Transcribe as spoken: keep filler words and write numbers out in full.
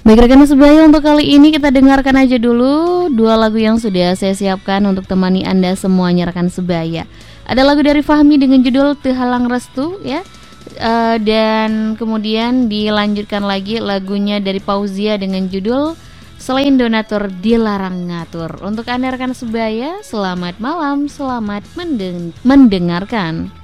Baik rekan sebaya, untuk kali ini kita dengarkan aja dulu dua lagu yang sudah saya siapkan untuk temani Anda semuanya rekan sebaya. Ada lagu dari Fahmi dengan judul Tehalang Restu ya. Uh, dan kemudian dilanjutkan lagi lagunya dari Fauzia dengan judul Selain Donatur Dilarang Ngatur. Untuk Anda rekan sebaya, selamat malam, selamat menden- mendengarkan.